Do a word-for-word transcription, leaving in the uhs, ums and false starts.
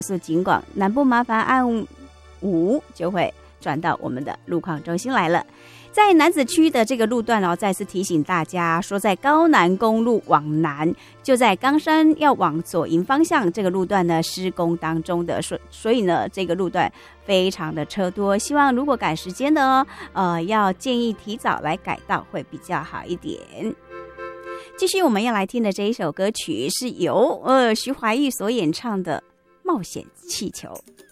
速警广南部麻烦按五就会转到我们的路况中心来了。在楠梓区的这个路段哦，再次提醒大家说，在高南公路往南，就在冈山要往左营方向这个路段呢施工当中的，所所以呢这个路段非常的车多，希望如果赶时间的哦，呃，要建议提早来改道会比较好一点。继续我们要来听的这一首歌曲是由呃徐怀钰所演唱的《冒险气球》。